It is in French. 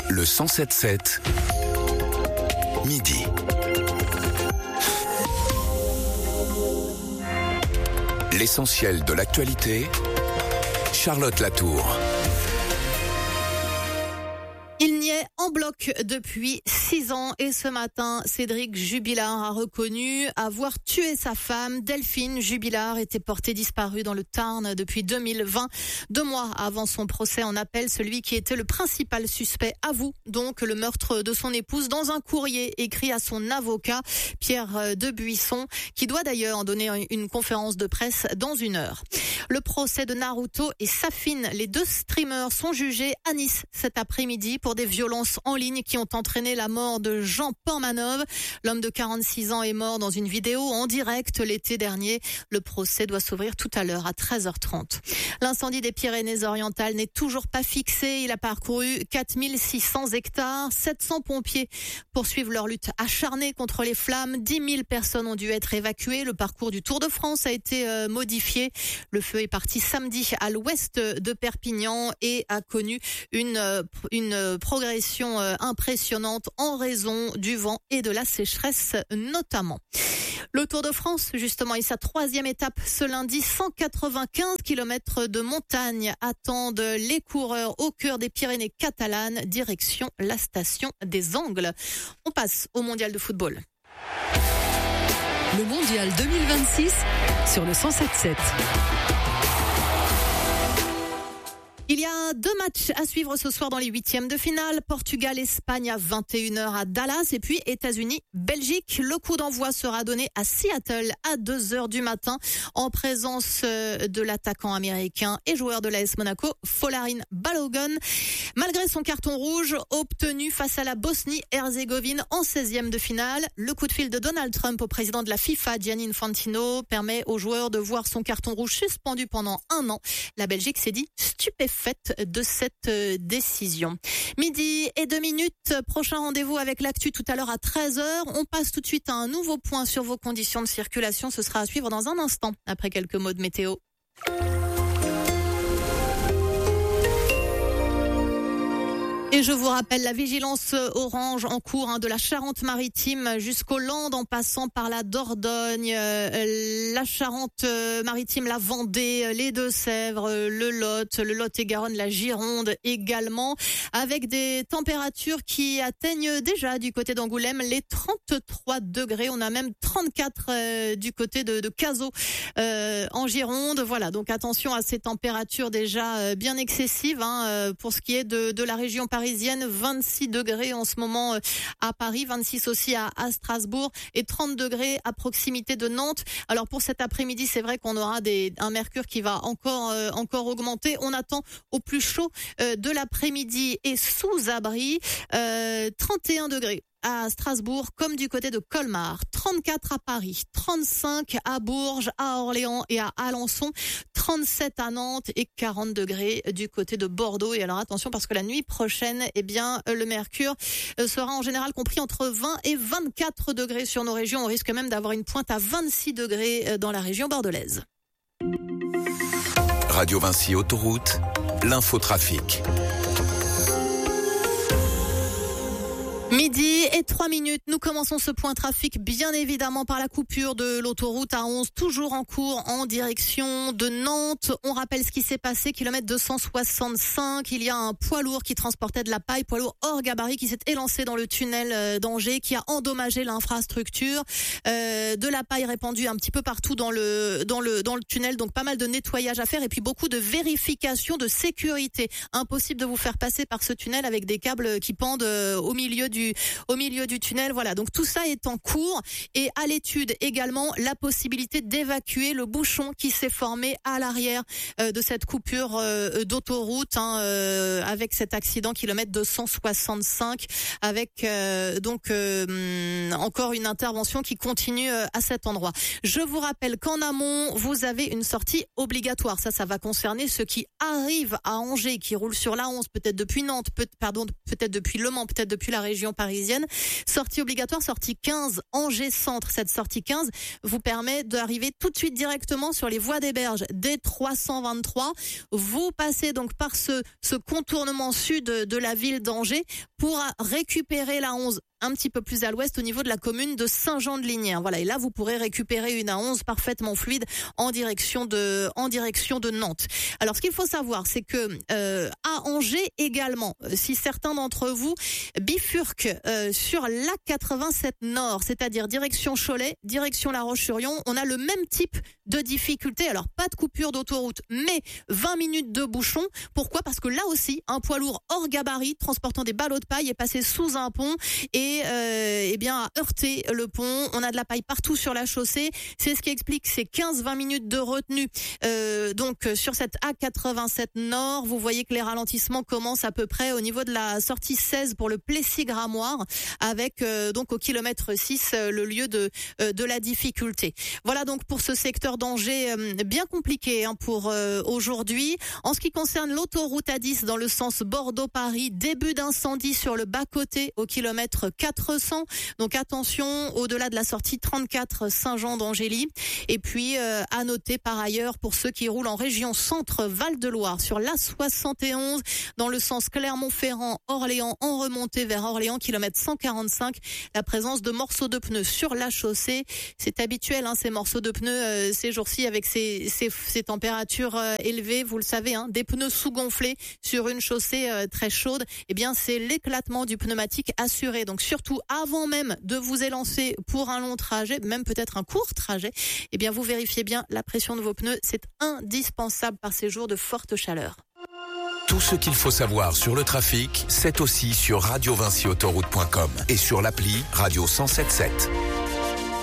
Le 107.7 midi. L'essentiel de l'actualité, Charlotte Latour. Il niait en bloc depuis 6 ans et ce matin, Cédric Jubilard a reconnu avoir tué sa femme. Delphine Jubilard était portée disparue dans le Tarn depuis 2020. 2 mois avant son procès en appel, celui qui était le principal suspect avoue donc le meurtre de son épouse dans un courrier écrit à son avocat, Pierre Debuisson, qui doit d'ailleurs en donner une conférence de presse dans 1 heure. Le procès de Naruto et Safine, les 2 streamers, sont jugés à Nice cet après-midi pour des violences en ligne qui ont entraîné la mort de Jean Pormanov. L'homme de 46 ans est mort dans une vidéo en direct l'été dernier. Le procès doit s'ouvrir tout à l'heure à 13h30. L'incendie des Pyrénées-Orientales n'est toujours pas fixé. Il a parcouru 4600 hectares. 700 pompiers poursuivent leur lutte acharnée contre les flammes. 10 000 personnes ont dû être évacuées. Le parcours du Tour de France a été modifié. Le feu est parti samedi à l'ouest de Perpignan et a connu une progression impressionnante en raison du vent et de la sécheresse notamment. Le Tour de France, justement, et sa 3e étape ce lundi. 195 km de montagne attendent les coureurs au cœur des Pyrénées catalanes, direction la station des Angles. On passe au mondial de football. Le mondial 2026 sur le 107.7. Il y a 2 matchs à suivre ce soir dans les 8e de finale. Portugal-Espagne à 21h à Dallas et puis États-Unis-Belgique. Le coup d'envoi sera donné à Seattle à 2h du matin en présence de l'attaquant américain et joueur de l'AS Monaco, Folarin Balogun. Malgré son carton rouge obtenu face à la Bosnie-Herzégovine en 16e de finale, le coup de fil de Donald Trump au président de la FIFA, Gianni Infantino, permet aux joueurs de voir son carton rouge suspendu pendant 1 an. La Belgique s'est dit stupéfaite de cette décision. 12:02. Prochain rendez-vous avec l'actu tout à l'heure à 13h. On passe tout de suite à un nouveau point sur vos conditions de circulation. Ce sera à suivre dans un instant, après quelques mots de météo. Et je vous rappelle la vigilance orange en cours de la Charente-Maritime jusqu'aux Landes en passant par la Dordogne, la Charente-Maritime, la Vendée, les Deux-Sèvres, le Lot-et-Garonne, la Gironde également, avec des températures qui atteignent déjà du côté d'Angoulême les 33 degrés. On a même 34 du côté de Cazaux en Gironde. Voilà, donc attention à ces températures déjà bien excessives pour ce qui est de la région parisienne. 26 degrés en ce moment à Paris, 26 aussi à Strasbourg et 30 degrés à proximité de Nantes. Alors pour cet après-midi, c'est vrai qu'on aura un mercure qui va encore augmenter. On attend au plus chaud de l'après-midi et sous abri 31 degrés à Strasbourg comme du côté de Colmar, 34 à Paris, 35 à Bourges, à Orléans et à Alençon, 37 à Nantes et 40 degrés du côté de Bordeaux. Et alors attention parce que la nuit prochaine, le mercure sera en général compris entre 20 et 24 degrés sur nos régions. On risque même d'avoir une pointe à 26 degrés dans la région bordelaise. Radio Vinci Autoroute, l'infotrafic. 12:03. Nous commençons ce point trafic bien évidemment par la coupure de l'autoroute A11, toujours en cours en direction de Nantes. On rappelle ce qui s'est passé, kilomètre 265. Il y a un poids lourd qui transportait de la paille, poids lourd hors gabarit qui s'est élancé dans le tunnel d'Angers, qui a endommagé l'infrastructure. De la paille répandue un petit peu partout dans le tunnel, donc pas mal de nettoyage à faire et puis beaucoup de vérification de sécurité. Impossible de vous faire passer par ce tunnel avec des câbles qui pendent au milieu du tunnel. Voilà, donc tout ça est en cours et à l'étude également la possibilité d'évacuer le bouchon qui s'est formé à l'arrière de cette coupure d'autoroute avec cet accident kilomètre 265 avec encore une intervention qui continue à cet endroit. Je vous rappelle qu'en amont, vous avez une sortie obligatoire. Ça va concerner ceux qui arrivent à Angers, qui roulent sur la 11, peut-être depuis Nantes, peut-être depuis Le Mans, peut-être depuis la région parisienne. Sortie obligatoire, sortie 15, Angers Centre. Cette sortie 15 vous permet d'arriver tout de suite directement sur les voies des Berges, D323. Vous passez donc par ce contournement sud de la ville d'Angers pour récupérer la 11 un petit peu plus à l'ouest au niveau de la commune de Saint-Jean-de-Lignières. Voilà, et là vous pourrez récupérer une A11 parfaitement fluide en direction de Nantes. Alors ce qu'il faut savoir, c'est que à Angers également, si certains d'entre vous bifurquent sur l'A87 Nord, c'est-à-dire direction Cholet, direction La Roche-sur-Yon, on a le même type de difficulté. Alors pas de coupure d'autoroute, mais 20 minutes de bouchon. Pourquoi ? Parce que là aussi, un poids lourd hors gabarit transportant des ballots de paille est passé sous un pont et a heurté le pont. On a de la paille partout sur la chaussée. C'est ce qui explique ces 15-20 minutes de retenue. Donc sur cette A87 Nord, vous voyez que les ralentissements commencent à peu près au niveau de la sortie 16 pour le Plessis-Gramoire, avec donc au kilomètre 6 le lieu de la difficulté. Voilà donc pour ce secteur d'Angers bien compliqué pour aujourd'hui. En ce qui concerne l'autoroute A10 dans le sens Bordeaux-Paris, début d'incendie sur le bas-côté au kilomètre 400. Donc attention au-delà de la sortie 34 Saint-Jean d'Angély. Et puis à noter par ailleurs pour ceux qui roulent en région centre Val-de-Loire sur l'A71 dans le sens Clermont-Ferrand-Orléans en remontée vers Orléans, kilomètre 145, la présence de morceaux de pneus sur la chaussée. C'est habituel ces morceaux de pneus ces jours-ci avec ces températures élevées, vous le savez, des pneus sous-gonflés sur une chaussée très chaude. Eh bien c'est l'éclatement du pneumatique assuré. Donc surtout avant même de vous élancer pour un long trajet, même peut-être un court trajet, eh bien vous vérifiez bien la pression de vos pneus. C'est indispensable par ces jours de forte chaleur. Tout ce qu'il faut savoir sur le trafic, c'est aussi sur radiovinciautoroute.com et sur l'appli Radio 107.7.